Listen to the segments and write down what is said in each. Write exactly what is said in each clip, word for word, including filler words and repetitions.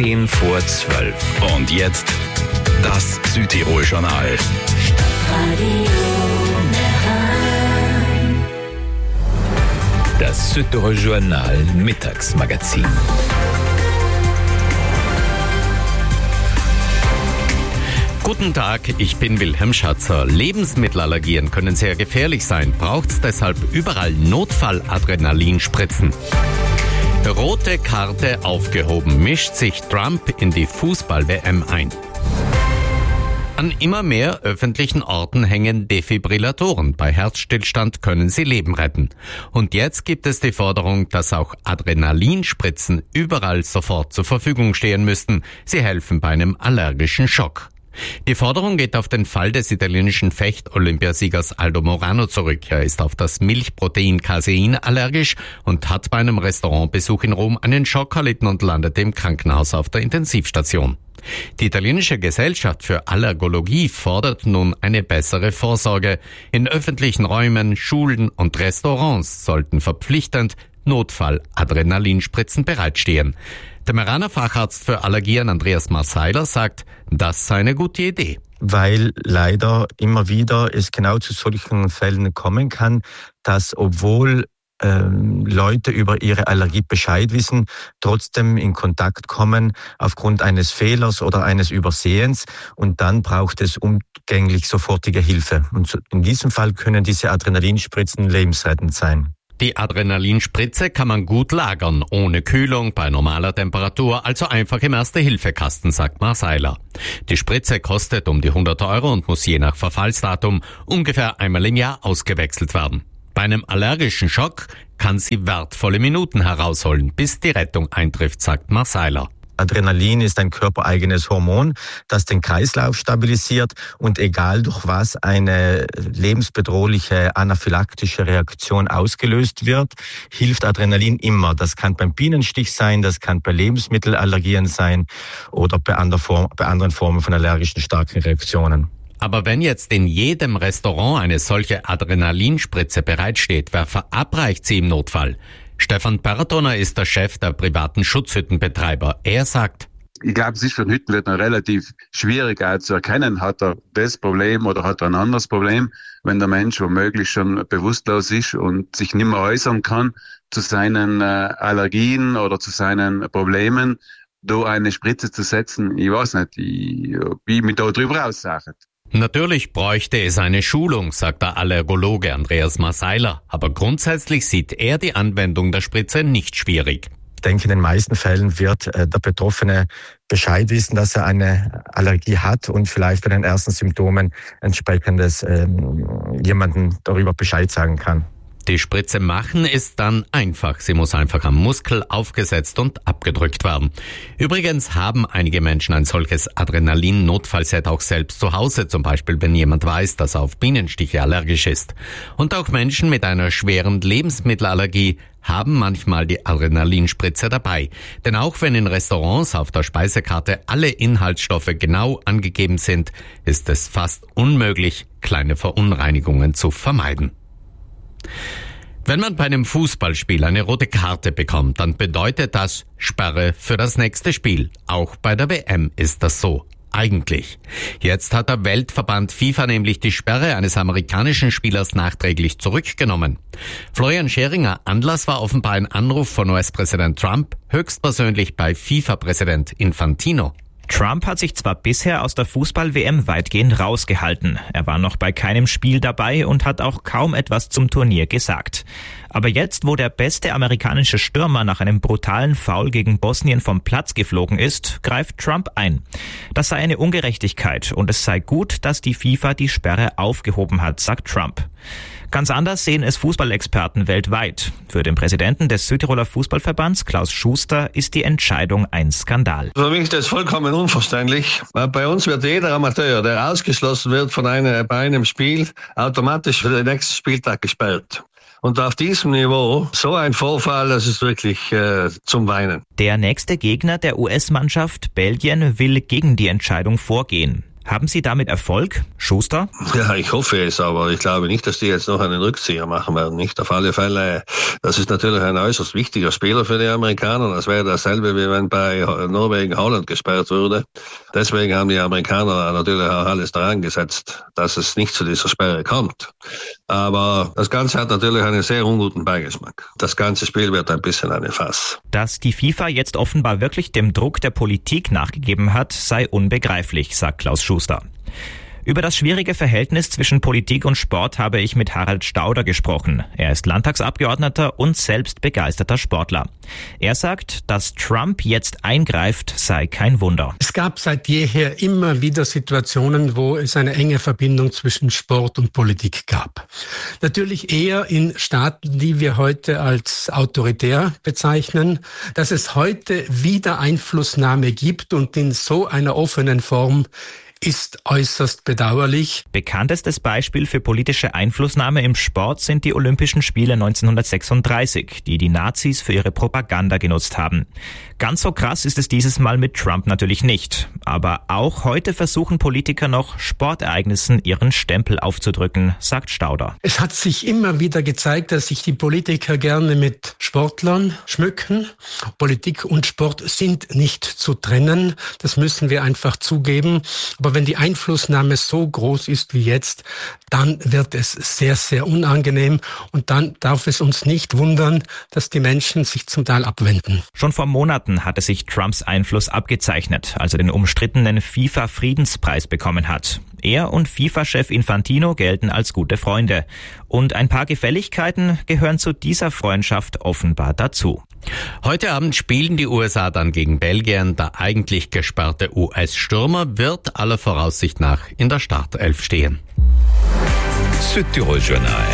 zehn vor zwölf. Und jetzt das Südtirol-Journal. Das Südtirol-Journal Mittagsmagazin. Guten Tag, ich bin Wilhelm Schatzer. Lebensmittelallergien können sehr gefährlich sein. Braucht's deshalb überall Notfall-Adrenalinspritzen? Rote Karte aufgehoben. Mischt sich Trump in die Fußball-W M ein? An immer mehr öffentlichen Orten hängen Defibrillatoren. Bei Herzstillstand können sie Leben retten. Und jetzt gibt es die Forderung, dass auch Adrenalinspritzen überall sofort zur Verfügung stehen müssten. Sie helfen bei einem allergischen Schock. Die Forderung geht auf den Fall des italienischen Fecht-Olympiasiegers Aldo Morano zurück. Er ist auf das Milchprotein Casein allergisch und hat bei einem Restaurantbesuch in Rom einen Schock erlitten und landete im Krankenhaus auf der Intensivstation. Die italienische Gesellschaft für Allergologie fordert nun eine bessere Vorsorge. In öffentlichen Räumen, Schulen und Restaurants sollten verpflichtend Notfall-Adrenalinspritzen bereitstehen. Der Meraner Facharzt für Allergien Andreas Marseiler sagt, das sei eine gute Idee. Weil leider immer wieder es genau zu solchen Fällen kommen kann, dass obwohl ähm, Leute über ihre Allergie Bescheid wissen, trotzdem in Kontakt kommen aufgrund eines Fehlers oder eines Übersehens, und dann braucht es umgänglich sofortige Hilfe. Und in diesem Fall können diese Adrenalinspritzen lebensrettend sein. Die Adrenalinspritze kann man gut lagern, ohne Kühlung, bei normaler Temperatur, also einfach im Erste-Hilfe-Kasten, sagt Marseiler. Die Spritze kostet um die hundert Euro und muss je nach Verfallsdatum ungefähr einmal im Jahr ausgewechselt werden. Bei einem allergischen Schock kann sie wertvolle Minuten herausholen, bis die Rettung eintrifft, sagt Marseiler. Adrenalin ist ein körpereigenes Hormon, das den Kreislauf stabilisiert, und egal durch was eine lebensbedrohliche anaphylaktische Reaktion ausgelöst wird, hilft Adrenalin immer. Das kann beim Bienenstich sein, das kann bei Lebensmittelallergien sein oder bei anderen Formen von allergischen starken Reaktionen. Aber wenn jetzt in jedem Restaurant eine solche Adrenalinspritze bereitsteht, wer verabreicht sie im Notfall? Stefan Pertoner ist der Chef der privaten Schutzhüttenbetreiber. Er sagt, ich glaube, es ist für den Hüttenwirt noch relativ schwierig auch zu erkennen, hat er das Problem oder hat er ein anderes Problem, wenn der Mensch womöglich schon bewusstlos ist und sich nicht mehr äußern kann zu seinen äh, Allergien oder zu seinen Problemen, da eine Spritze zu setzen. Ich weiß nicht, ich, wie ich mich da drüber aussage. Natürlich bräuchte es eine Schulung, sagt der Allergologe Andreas Marseiler. Aber grundsätzlich sieht er die Anwendung der Spritze nicht schwierig. Ich denke, in den meisten Fällen wird der Betroffene Bescheid wissen, dass er eine Allergie hat und vielleicht bei den ersten Symptomen entsprechendes ähm, jemanden darüber Bescheid sagen kann. Die Spritze machen ist dann einfach. Sie muss einfach am Muskel aufgesetzt und abgedrückt werden. Übrigens haben einige Menschen ein solches Adrenalin-Notfallset auch selbst zu Hause, zum Beispiel wenn jemand weiß, dass er auf Bienenstiche allergisch ist. Und auch Menschen mit einer schweren Lebensmittelallergie haben manchmal die Adrenalinspritze dabei. Denn auch wenn in Restaurants auf der Speisekarte alle Inhaltsstoffe genau angegeben sind, ist es fast unmöglich, kleine Verunreinigungen zu vermeiden. Wenn man bei einem Fußballspiel eine rote Karte bekommt, dann bedeutet das Sperre für das nächste Spiel. Auch bei der W M ist das so. Eigentlich. Jetzt hat der Weltverband FIFA nämlich die Sperre eines amerikanischen Spielers nachträglich zurückgenommen. Florian Scheringer, Anlass war offenbar ein Anruf von U S-Präsident Trump, höchstpersönlich bei FIFA-Präsident Infantino. Trump hat sich zwar bisher aus der Fußball-W M weitgehend rausgehalten. Er war noch bei keinem Spiel dabei und hat auch kaum etwas zum Turnier gesagt. Aber jetzt, wo der beste amerikanische Stürmer nach einem brutalen Foul gegen Bosnien vom Platz geflogen ist, greift Trump ein. Das sei eine Ungerechtigkeit und es sei gut, dass die FIFA die Sperre aufgehoben hat, sagt Trump. Ganz anders sehen es Fußballexperten weltweit. Für den Präsidenten des Südtiroler Fußballverbands, Klaus Schuster, ist die Entscheidung ein Skandal. Für mich ist das vollkommen unverständlich. Weil bei uns wird jeder Amateur, der ausgeschlossen wird von einer, bei einem Spiel, automatisch für den nächsten Spieltag gesperrt. Und auf diesem Niveau, so ein Vorfall, das ist wirklich äh, zum Weinen. Der nächste Gegner der U S-Mannschaft, Belgien, will gegen die Entscheidung vorgehen. Haben Sie damit Erfolg, Schuster? Ja, ich hoffe es, aber ich glaube nicht, dass die jetzt noch einen Rückzieher machen werden. Nicht auf alle Fälle. Das ist natürlich ein äußerst wichtiger Spieler für die Amerikaner. Das wäre dasselbe, wie wenn bei Norwegen Holland gesperrt würde. Deswegen haben die Amerikaner natürlich auch alles daran gesetzt, dass es nicht zu dieser Sperre kommt. Aber das Ganze hat natürlich einen sehr unguten Beigeschmack. Das ganze Spiel wird ein bisschen eine Farce. Dass die FIFA jetzt offenbar wirklich dem Druck der Politik nachgegeben hat, sei unbegreiflich, sagt Klaus Schuster. Über das schwierige Verhältnis zwischen Politik und Sport habe ich mit Harald Stauder gesprochen. Er ist Landtagsabgeordneter und selbst begeisterter Sportler. Er sagt, dass Trump jetzt eingreift, sei kein Wunder. Es gab seit jeher immer wieder Situationen, wo es eine enge Verbindung zwischen Sport und Politik gab. Natürlich eher in Staaten, die wir heute als autoritär bezeichnen. Dass es heute wieder Einflussnahme gibt und in so einer offenen Form, ist äußerst bedauerlich. Bekanntestes Beispiel für politische Einflussnahme im Sport sind die Olympischen Spiele neunzehnhundertsechsunddreißig, die die Nazis für ihre Propaganda genutzt haben. Ganz so krass ist es dieses Mal mit Trump natürlich nicht. Aber auch heute versuchen Politiker noch, Sportereignissen ihren Stempel aufzudrücken, sagt Stauder. Es hat sich immer wieder gezeigt, dass sich die Politiker gerne mit Sportlern schmücken. Politik und Sport sind nicht zu trennen. Das müssen wir einfach zugeben. Aber wenn die Einflussnahme so groß ist wie jetzt, dann wird es sehr, sehr unangenehm. Und dann darf es uns nicht wundern, dass die Menschen sich zum Teil abwenden. Schon vor Monaten hatte sich Trumps Einfluss abgezeichnet, als er den umstrittenen FIFA-Friedenspreis bekommen hat. Er und FIFA-Chef Infantino gelten als gute Freunde. Und ein paar Gefälligkeiten gehören zu dieser Freundschaft offenbar dazu. Heute Abend spielen die U S A dann gegen Belgien. Der eigentlich gesperrte U S-Stürmer wird aller Voraussicht nach in der Startelf stehen. Südtirol Journal.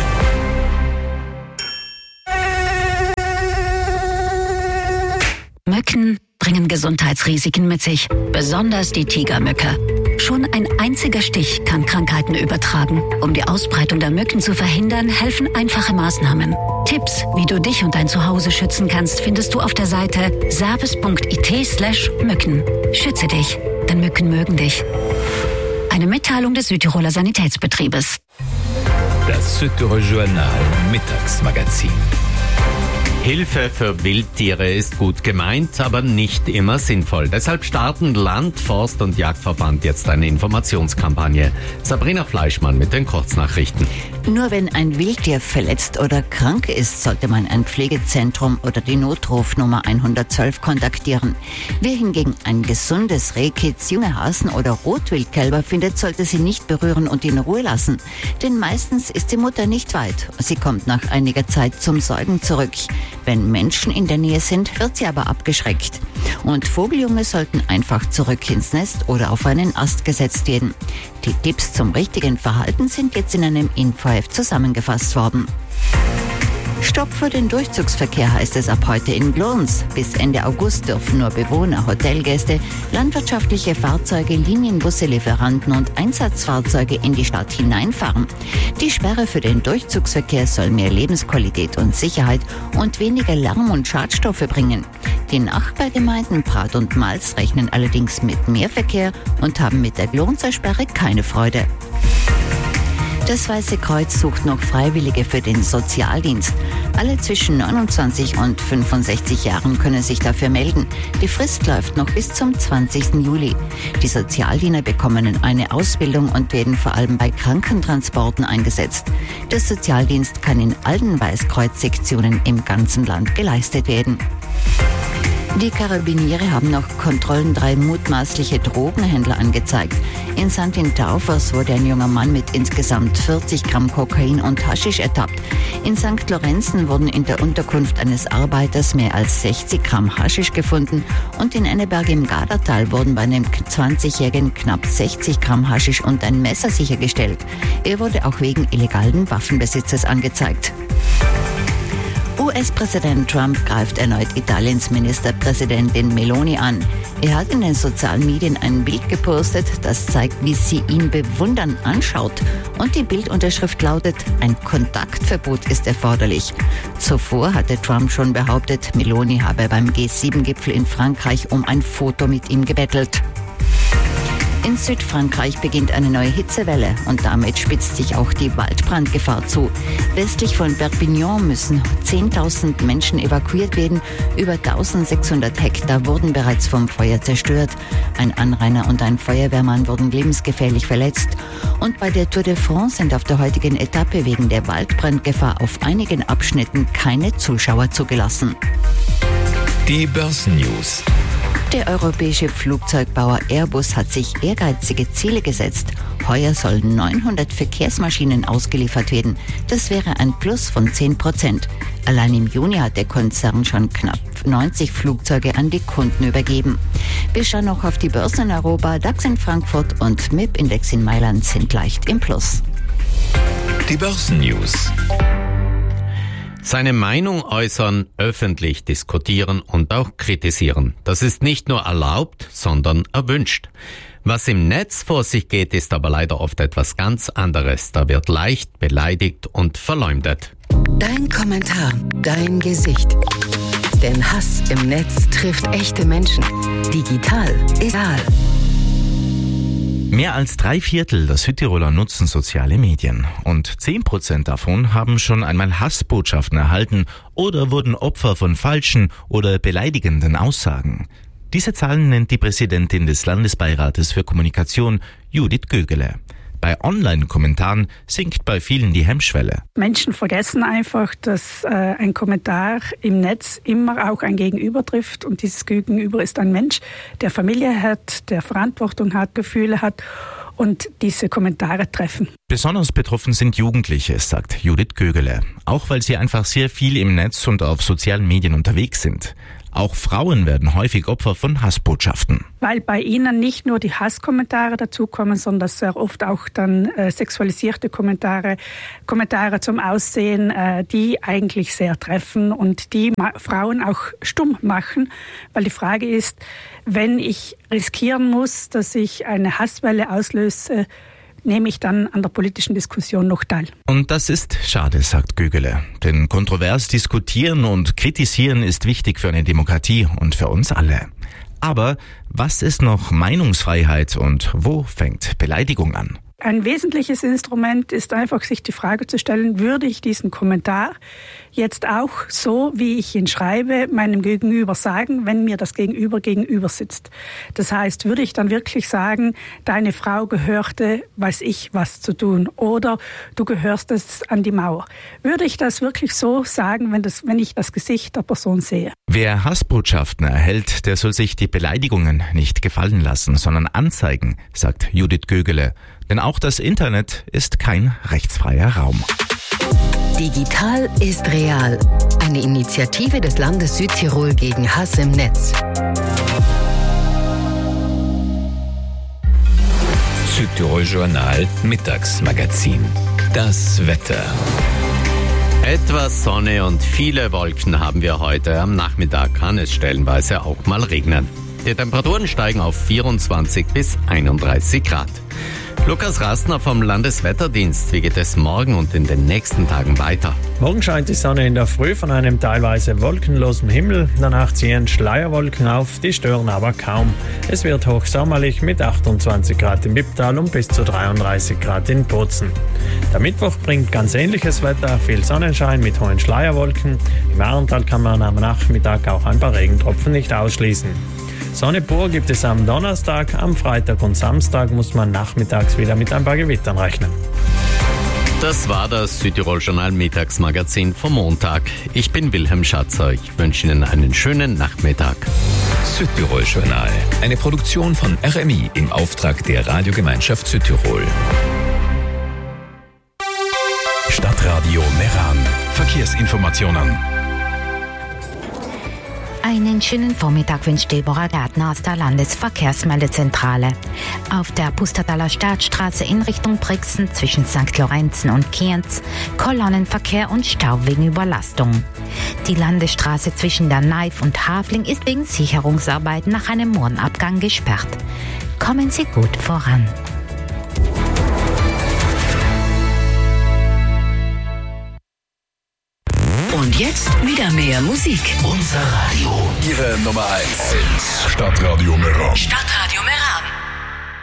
Mücken bringen Gesundheitsrisiken mit sich, besonders die Tigermücke. Schon ein einziger Stich kann Krankheiten übertragen. Um die Ausbreitung der Mücken zu verhindern, helfen einfache Maßnahmen. Tipps, wie du dich und dein Zuhause schützen kannst, findest du auf der Seite service.it slash Mücken. Schütze dich, denn Mücken mögen dich. Eine Mitteilung des Südtiroler Sanitätsbetriebes. Das Südtirol Journal Mittagsmagazin. Hilfe für Wildtiere ist gut gemeint, aber nicht immer sinnvoll. Deshalb starten Land-, Forst- und Jagdverband jetzt eine Informationskampagne. Sabrina Fleischmann mit den Kurznachrichten. Nur wenn ein Wildtier verletzt oder krank ist, sollte man ein Pflegezentrum oder die Notrufnummer hundertzwölf kontaktieren. Wer hingegen ein gesundes Rehkitz, junge Hasen oder Rotwildkälber findet, sollte sie nicht berühren und in Ruhe lassen. Denn meistens ist die Mutter nicht weit. Sie kommt nach einiger Zeit zum Säugen zurück. Wenn Menschen in der Nähe sind, wird sie aber abgeschreckt. Und Vogeljunge sollten einfach zurück ins Nest oder auf einen Ast gesetzt werden. Die Tipps zum richtigen Verhalten sind jetzt in einem Infoheft zusammengefasst worden. Stopp für den Durchzugsverkehr heißt es ab heute in Glurns. Bis Ende August dürfen nur Bewohner, Hotelgäste, landwirtschaftliche Fahrzeuge, Linienbusse, Lieferanten und Einsatzfahrzeuge in die Stadt hineinfahren. Die Sperre für den Durchzugsverkehr soll mehr Lebensqualität und Sicherheit und weniger Lärm und Schadstoffe bringen. Die Nachbargemeinden Prat und Mals rechnen allerdings mit mehr Verkehr und haben mit der Glurnser Sperre keine Freude. Das Weiße Kreuz sucht noch Freiwillige für den Sozialdienst. Alle zwischen neunundzwanzig und fünfundsechzig Jahren können sich dafür melden. Die Frist läuft noch bis zum zwanzigsten Juli. Die Sozialdiener bekommen eine Ausbildung und werden vor allem bei Krankentransporten eingesetzt. Der Sozialdienst kann in allen Weißkreuz-Sektionen im ganzen Land geleistet werden. Die Karabiniere haben nach Kontrollen drei mutmaßliche Drogenhändler angezeigt. In Saint-Taufers wurde ein junger Mann mit insgesamt vierzig Gramm Kokain und Haschisch ertappt. In Sankt Lorenzen wurden in der Unterkunft eines Arbeiters mehr als sechzig Gramm Haschisch gefunden und in Enneberg im Gardatal wurden bei einem zwanzigjährigen knapp sechzig Gramm Haschisch und ein Messer sichergestellt. Er wurde auch wegen illegalen Waffenbesitzes angezeigt. U S-Präsident Trump greift erneut Italiens Ministerpräsidentin Meloni an. Er hat in den sozialen Medien ein Bild gepostet, das zeigt, wie sie ihn bewundernd anschaut. Und die Bildunterschrift lautet: Ein Kontaktverbot ist erforderlich. Zuvor hatte Trump schon behauptet, Meloni habe beim G sieben Gipfel in Frankreich um ein Foto mit ihm gebettelt. In Südfrankreich beginnt eine neue Hitzewelle und damit spitzt sich auch die Waldbrandgefahr zu. Westlich von Perpignan müssen zehntausend Menschen evakuiert werden. Über eintausendsechshundert Hektar wurden bereits vom Feuer zerstört. Ein Anrainer und ein Feuerwehrmann wurden lebensgefährlich verletzt. Und bei der Tour de France sind auf der heutigen Etappe wegen der Waldbrandgefahr auf einigen Abschnitten keine Zuschauer zugelassen. Die Börsennews. Der europäische Flugzeugbauer Airbus hat sich ehrgeizige Ziele gesetzt. Heuer sollen neunhundert Verkehrsmaschinen ausgeliefert werden. Das wäre ein Plus von zehn Prozent. Allein im Juni hat der Konzern schon knapp neunzig Flugzeuge an die Kunden übergeben. Wir schauen noch auf die Börsen in Europa. DAX in Frankfurt und M I P-Index in Mailand sind leicht im Plus. Die Börsennews. Seine Meinung äußern, öffentlich diskutieren und auch kritisieren. Das ist nicht nur erlaubt, sondern erwünscht. Was im Netz vor sich geht, ist aber leider oft etwas ganz anderes. Da wird leicht beleidigt und verleumdet. Dein Kommentar, dein Gesicht. Denn Hass im Netz trifft echte Menschen. Digital ist real. Mehr als drei Viertel der Südtiroler nutzen soziale Medien und zehn Prozent davon haben schon einmal Hassbotschaften erhalten oder wurden Opfer von falschen oder beleidigenden Aussagen. Diese Zahlen nennt die Präsidentin des Landesbeirates für Kommunikation, Judith Gögele. Bei Online-Kommentaren sinkt bei vielen die Hemmschwelle. Menschen vergessen einfach, dass äh, ein Kommentar im Netz immer auch ein Gegenüber trifft. Und dieses Gegenüber ist ein Mensch, der Familie hat, der Verantwortung hat, Gefühle hat. Und diese Kommentare treffen. Besonders betroffen sind Jugendliche, sagt Judith Gögele. Auch weil sie einfach sehr viel im Netz und auf sozialen Medien unterwegs sind. Auch Frauen werden häufig Opfer von Hassbotschaften. Weil bei ihnen nicht nur die Hasskommentare dazukommen, sondern sehr oft auch dann äh, sexualisierte Kommentare, Kommentare zum Aussehen, äh, die eigentlich sehr treffen und die ma- Frauen auch stumm machen. Weil die Frage ist, wenn ich riskieren muss, dass ich eine Hasswelle auslöse, nehme ich dann an der politischen Diskussion noch teil. Und das ist schade, sagt Gögele. Denn kontrovers diskutieren und kritisieren ist wichtig für eine Demokratie und für uns alle. Aber was ist noch Meinungsfreiheit und wo fängt Beleidigung an? Ein wesentliches Instrument ist einfach, sich die Frage zu stellen, würde ich diesen Kommentar jetzt auch so, wie ich ihn schreibe, meinem Gegenüber sagen, wenn mir das Gegenüber gegenüber sitzt. Das heißt, würde ich dann wirklich sagen, deine Frau gehörte, weiß ich, was zu tun oder du gehörst es an die Mauer. Würde ich das wirklich so sagen, wenn, das, wenn ich das Gesicht der Person sehe? Wer Hassbotschaften erhält, der soll sich die Beleidigungen nicht gefallen lassen, sondern anzeigen, sagt Judith Gögele. Denn auch das Internet ist kein rechtsfreier Raum. Digital ist real. Eine Initiative des Landes Südtirol gegen Hass im Netz. Südtirol Journal Mittagsmagazin. Das Wetter. Etwas Sonne und viele Wolken haben wir heute. Am Nachmittag kann es stellenweise auch mal regnen. Die Temperaturen steigen auf vierundzwanzig bis einunddreißig Grad. Lukas Rastner vom Landeswetterdienst. Wie geht es morgen und in den nächsten Tagen weiter? Morgen scheint die Sonne in der Früh von einem teilweise wolkenlosen Himmel. Danach ziehen Schleierwolken auf, die stören aber kaum. Es wird hochsommerlich mit achtundzwanzig Grad im Bipptal und bis zu dreiunddreißig Grad in Bozen. Der Mittwoch bringt ganz ähnliches Wetter, viel Sonnenschein mit hohen Schleierwolken. Im Ahrental kann man am Nachmittag auch ein paar Regentropfen nicht ausschließen. Sonne pur gibt es am Donnerstag, am Freitag und Samstag muss man nachmittags wieder mit ein paar Gewittern rechnen. Das war das Südtirol Journal Mittagsmagazin vom Montag. Ich bin Wilhelm Schatzer. Ich wünsche Ihnen einen schönen Nachmittag. Südtirol Journal, eine Produktion von R M I im Auftrag der Radiogemeinschaft Südtirol. Stadtradio Meran. Verkehrsinformationen. Einen schönen Vormittag wünscht Deborah Gärtner aus der Landesverkehrsmeldezentrale. Auf der Pustertaler Staatsstraße in Richtung Brixen zwischen Sankt Lorenzen und Kienz Kolonnenverkehr und Stau wegen Überlastung. Die Landesstraße zwischen der Neif und Havling ist wegen Sicherungsarbeiten nach einem Mohrenabgang gesperrt. Kommen Sie gut voran. Und jetzt wieder mehr Musik. Unser Radio. Ihre Nummer eins. Stadtradio Meran. Stadtradio Meran.